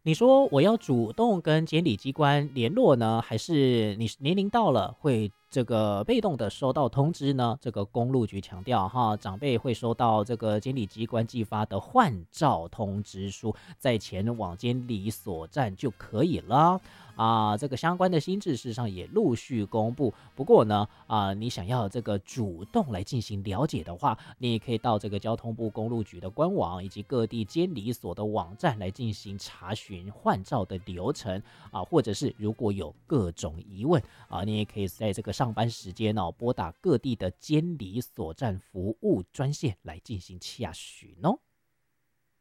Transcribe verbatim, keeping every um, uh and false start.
你说我要主动跟监理机关联络呢，还是你年龄到了会这个被动的收到通知呢？这个公路局强调哈，长辈会收到这个监理机关寄发的换照通知书，再前往监理所站就可以了。啊，这个相关的新制事实上也陆续公布。不过呢，啊，你想要这个主动来进行了解的话，你也可以到这个交通部公路局的官网以及各地监理所的网站来进行查询换照的流程啊，或者是如果有各种疑问啊，你也可以在这个上班时间哦，拨打各地的监理所站服务专线来进行洽询哦。